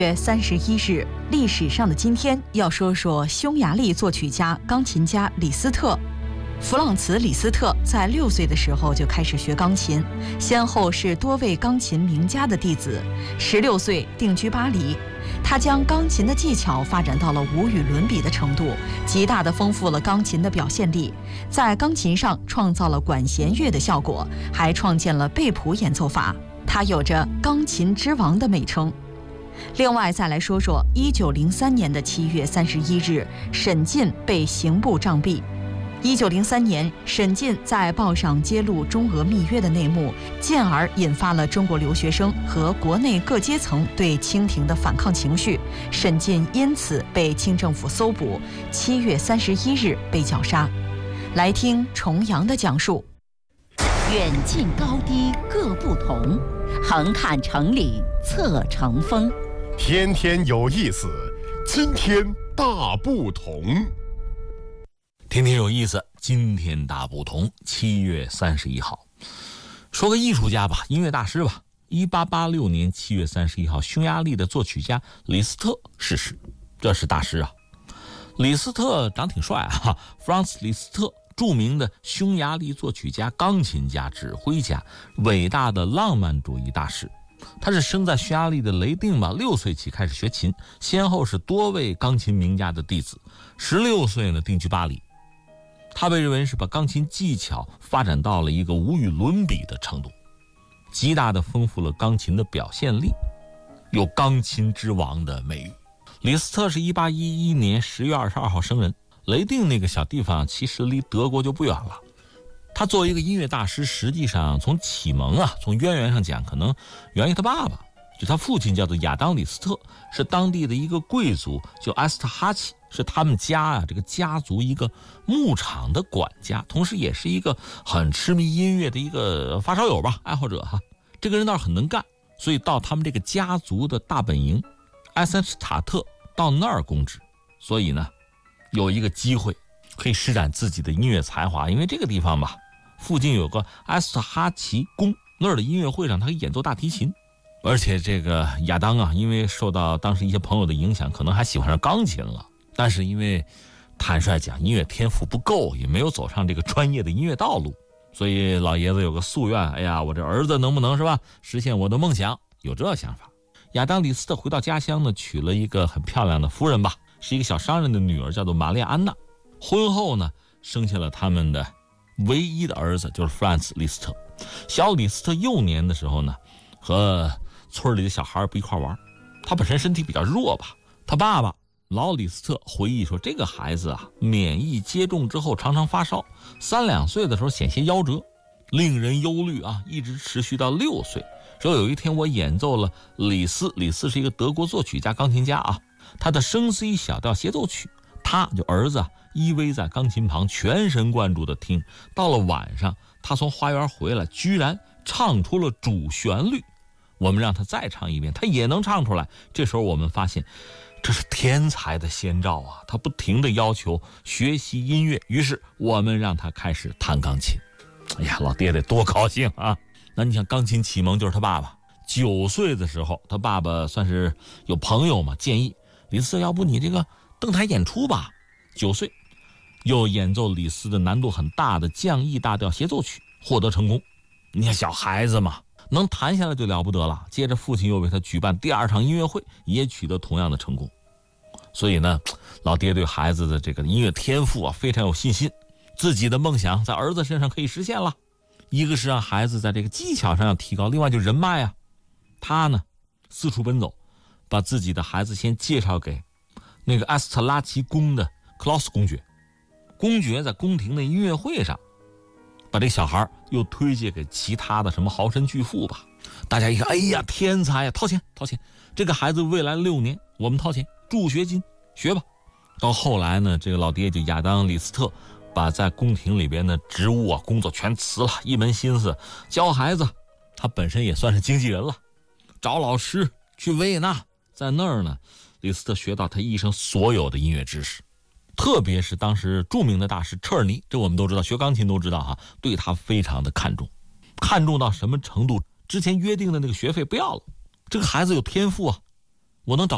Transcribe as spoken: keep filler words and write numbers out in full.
月三十一日，历史上的今天，要说说匈牙利作曲家、钢琴家李斯特。弗朗茨·李斯特在六岁的时候就开始学钢琴，先后是多位钢琴名家的弟子。十六岁定居巴黎，他将钢琴的技巧发展到了无与伦比的程度，极大地丰富了钢琴的表现力，在钢琴上创造了管弦乐的效果，还创建了贝谱演奏法。他有着“钢琴之王”的美称。另外，再来说说一九零三年的七月三十一日，沈进被刑部杖毙。一九零三年，沈进在报上揭露中俄密约的内幕，进而引发了中国留学生和国内各阶层对清廷的反抗情绪。沈进因此被清政府搜捕，七月三十一日被绞杀。来听重阳的讲述。 远近高低各不同，横看成岭侧成峰。 天天有意思，今天大不同。 天天有意思，今天大不同。七月三十一号，说个艺术家吧，音乐大师吧。一八八六年七月三十一号，匈牙利的作曲家李斯特逝世，这是大师啊。李斯特长挺帅啊，弗朗茨·李斯特，著名的匈牙利作曲家、钢琴家、指挥家，伟大的浪漫主义大师。他是生在匈牙利的雷定吧，六岁起开始学琴，先后是多位钢琴名家的弟子。十六岁呢，定居巴黎。他被认为是把钢琴技巧发展到了一个无与伦比的程度，极大地丰富了钢琴的表现力，有钢琴之王的美誉。李斯特是一八一一年十月二十二号生人，雷定那个小地方其实离德国就不远了。他作为一个音乐大师，实际上从启蒙啊，从渊源上讲，可能源于他爸爸，就他父亲叫做亚当·李斯特，是当地的一个贵族，叫埃斯特哈奇，是他们家啊这个家族一个牧场的管家，同时也是一个很痴迷音乐的一个发烧友吧，爱好者哈。这个人倒是很能干，所以到他们这个家族的大本营埃森施塔特到那儿供职，所以呢有一个机会可以施展自己的音乐才华，因为这个地方吧，附近有个埃斯特哈奇宫，那儿的音乐会上他可以演奏大提琴。而且这个亚当啊，因为受到当时一些朋友的影响，可能还喜欢上钢琴了，但是因为坦率讲音乐天赋不够，也没有走上这个专业的音乐道路，所以老爷子有个夙愿，哎呀，我这儿子能不能是吧实现我的梦想，有这想法。亚当·李斯特回到家乡呢，娶了一个很漂亮的夫人吧，是一个小商人的女儿，叫做玛丽亚安娜。婚后呢，生下了他们的唯一的儿子，就是弗兰茨·李斯特。小李斯特幼年的时候呢，和村里的小孩不一块玩，他本身身体比较弱吧，他爸爸老李斯特回忆说，这个孩子啊，免疫接种之后常常发烧，三两岁的时候险些夭折，令人忧虑啊，一直持续到六岁。说有一天我演奏了李斯，李斯是一个德国作曲家、钢琴家啊，他的升 C 小调协奏曲，他就儿子啊依偎在钢琴旁，全神贯注地听。到了晚上，他从花园回来，居然唱出了主旋律。我们让他再唱一遍，他也能唱出来。这时候我们发现，这是天才的先兆啊！他不停地要求学习音乐，于是我们让他开始弹钢琴。哎呀，老爹得多高兴啊！那你想，钢琴启蒙就是他爸爸。九岁的时候，他爸爸算是有朋友嘛，建议李斯特，要不你这个登台演出吧。九岁，又演奏李斯的难度很大的降 E 大调协奏曲，获得成功。你看小孩子嘛，能弹下来就了不得了。接着父亲又为他举办第二场音乐会，也取得同样的成功。所以呢，老爹对孩子的这个音乐天赋啊非常有信心，自己的梦想在儿子身上可以实现了。一个是让孩子在这个技巧上要提高，另外就人脉啊。他呢四处奔走，把自己的孩子先介绍给那个埃斯特拉奇宫的克劳斯公爵。公爵在宫廷的音乐会上把这小孩又推荐给其他的什么豪绅巨富吧。大家一看，哎呀，天才啊，掏钱掏钱，这个孩子未来六年我们掏钱助学金，学吧。到后来呢，这个老爹就亚当·李斯特把在宫廷里边的职务啊工作全辞了，一门心思教孩子。他本身也算是经纪人了，找老师去维也纳，在那儿呢李斯特学到他一生所有的音乐知识，特别是当时著名的大师车尔尼，这我们都知道，学钢琴都知道哈，对他非常的看重，看重到什么程度？之前约定的那个学费不要了，这个孩子有天赋啊，我能找